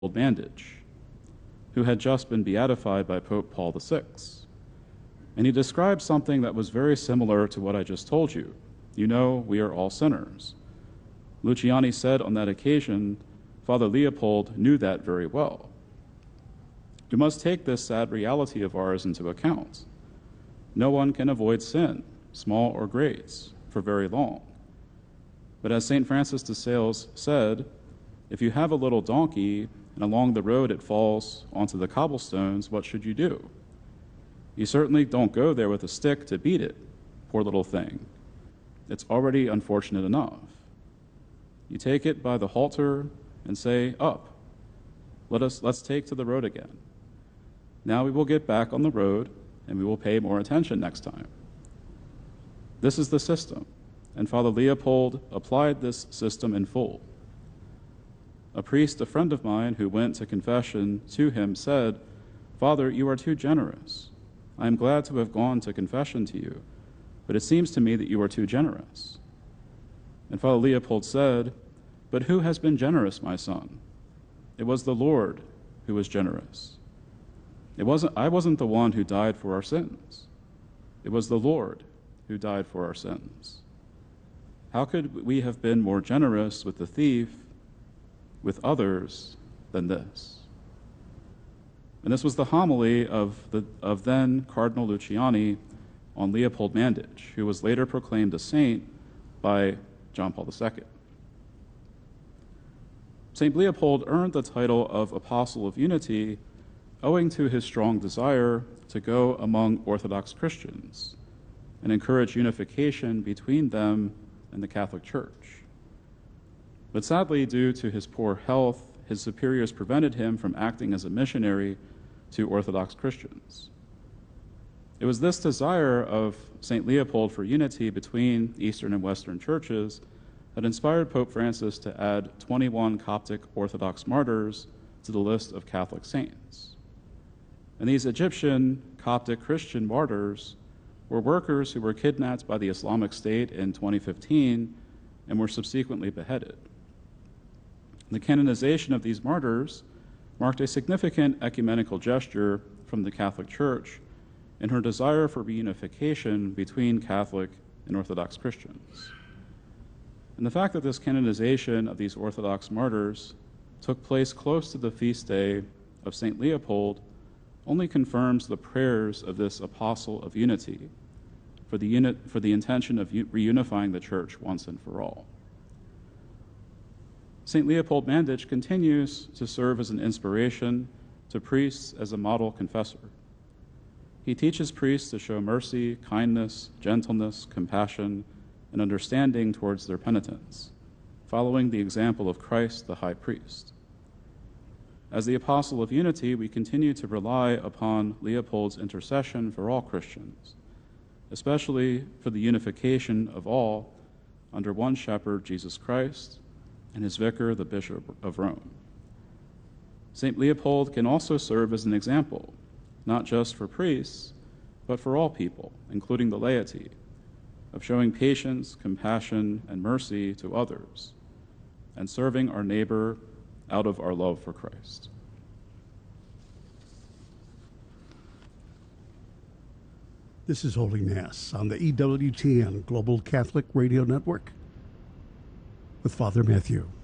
Bandage, who had just been beatified by Pope Paul VI. And he described something that was very similar to what I just told you. You know, we are all sinners. Luciani said on that occasion, Father Leopold knew that very well. We must take this sad reality of ours into account. No one can avoid sin, small or great, for very long. But as St. Francis de Sales said, if you have a little donkey and along the road it falls onto the cobblestones, what should you do? You certainly don't go there with a stick to beat it, poor little thing. It's already unfortunate enough. You take it by the halter and say, up. Let's take to the road again. Now we will get back on the road and we will pay more attention next time. This is the system, and Father Leopold applied this system in full. A priest, a friend of mine who went to confession to him said, Father, you are too generous. I am glad to have gone to confession to you, but it seems to me that you are too generous. And Father Leopold said, but who has been generous, my son? It was the Lord who was generous. I wasn't the one who died for our sins. It was the Lord who died for our sins. How could we have been more generous with the thief, with others, than this? And this was the homily of then Cardinal Luciani on Leopold Mandich, who was later proclaimed a saint by John Paul II. St. Leopold earned the title of Apostle of Unity owing to his strong desire to go among Orthodox Christians and encourage unification between them and the Catholic Church. But sadly, due to his poor health, his superiors prevented him from acting as a missionary to Orthodox Christians. It was this desire of St. Leopold for unity between Eastern and Western churches that inspired Pope Francis to add 21 Coptic Orthodox martyrs to the list of Catholic saints. And these Egyptian Coptic Christian martyrs were workers who were kidnapped by the Islamic State in 2015 and were subsequently beheaded. The canonization of these martyrs marked a significant ecumenical gesture from the Catholic Church in her desire for reunification between Catholic and Orthodox Christians. And the fact that this canonization of these Orthodox martyrs took place close to the feast day of St. Leopold only confirms the prayers of this apostle of unity for the intention of reunifying the church once and for all. St. Leopold Mandich continues to serve as an inspiration to priests as a model confessor. He teaches priests to show mercy, kindness, gentleness, compassion, and understanding towards their penitents, following the example of Christ the high priest. As the apostle of unity, we continue to rely upon Leopold's intercession for all Christians, especially for the unification of all under one shepherd, Jesus Christ, and his vicar, the Bishop of Rome. St. Leopold can also serve as an example, not just for priests, but for all people, including the laity, of showing patience, compassion, and mercy to others, and serving our neighbor out of our love for Christ. This is Holy Mass on the EWTN Global Catholic Radio Network with Father Matthew.